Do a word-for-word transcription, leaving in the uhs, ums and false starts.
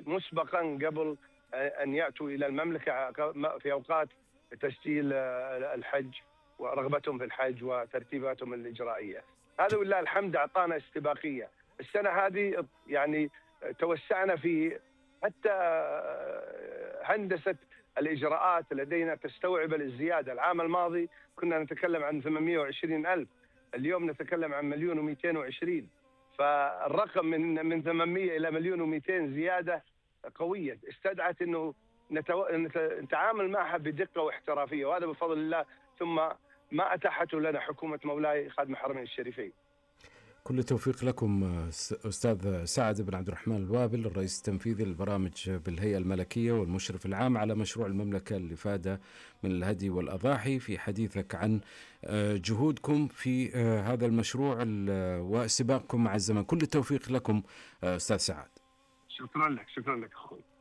مسبقا قبل أن يأتوا إلى المملكة في أوقات تسجيل الحج ورغبتهم في الحج وترتيباتهم الإجرائية. هذا ولله الحمد أعطانا استباقية. السنة هذه يعني توسعنا في حتى هندسة الإجراءات لدينا تستوعب الزيادة. العام الماضي كنا نتكلم عن ثمانمئة وعشرين ألف، اليوم نتكلم عن مليون ومئتين وعشرين، فالرقم من من ثمانمئة إلى مليون ومئتين زيادة قوية استدعت أنه نتو... نتعامل معها بدقة واحترافية، وهذا بفضل الله ثم ما أتاحته لنا حكومة مولاي خادم الحرمين الشريفين. كل التوفيق لكم أستاذ سعد بن عبد الرحمن الوابل، الرئيس التنفيذي للبرامج بالهيئة الملكية والمشرف العام على مشروع المملكة الإفادة من الهدي والأضاحي، في حديثك عن جهودكم في هذا المشروع وسباقكم مع الزمن. كل التوفيق لكم أستاذ سعد. شكرا لك. شكرا لك أخوي.